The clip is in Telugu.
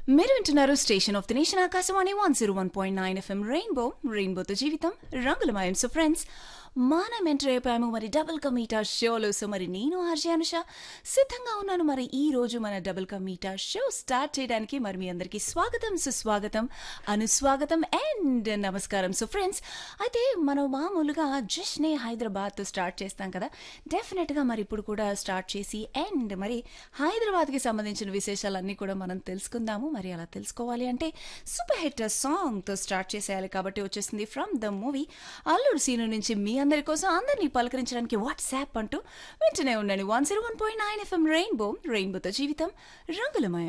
మీరు వింటున్నారు station of the nation Akashvani 101.9 FM రెయిన్బోతో జీవితం రంగులమయం. సో ఫ్రెండ్స్, మనం ఎంటర్ అయిపోయాము మరి డబుల్ కమీటా షోలో. సో మరి నేను ఆర్జే అనుష సిద్ధంగా ఉన్నాను. మరి ఈ రోజు మన డబుల్ కమీటా షో స్టార్ట్ చేయడానికి మరి మీ అందరికీ స్వాగతం, సుస్వాగతం, అనుస్వాగతం అండ్ నమస్కారం. సో ఫ్రెండ్స్, అయితే మనం మామూలుగా జస్ట్నే హైదరాబాద్తో స్టార్ట్ చేస్తాం కదా, డెఫినెట్గా మరి ఇప్పుడు కూడా స్టార్ట్ చేసి అండ్ మరి హైదరాబాద్కి సంబంధించిన విశేషాలన్నీ కూడా మనం తెలుసుకుందాము. మరి అలా తెలుసుకోవాలి అంటే సూపర్ హిట్ సాంగ్తో స్టార్ట్ చేసేయాలి. కాబట్టి వచ్చేసింది ఫ్రమ్ ద మూవీ అల్లుడు సీను నుంచి మీ అందరి కోసం అందరినీ పలకరించడానికి వాట్సాప్ అంటూ వింటూనే ఉండండి 101.9 FM రెయిన్బోతో జీవితం రంగులమయం.